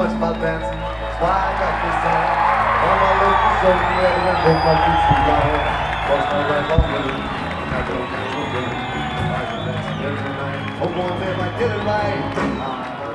much about dancing. That's why I got this song. All my ladies showing me everyone make my feet to fly. Cross my right home with it. I don't cancel, baby. I can dance every night. Hope one day I might get it right.